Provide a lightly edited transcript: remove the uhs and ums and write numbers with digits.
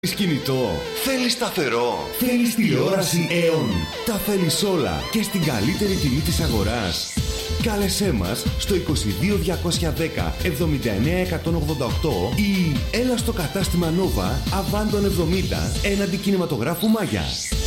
Θέλεις κινητό, θέλεις σταθερό, θέλεις τηλεόραση Aeon. Τα θέλεις όλα και στην καλύτερη τιμή της αγοράς. Κάλεσέ μας στο 22 210 79 188 ή έλα στο κατάστημα Nova Αβάντων 70 έναντι κινηματογράφου Μάγια.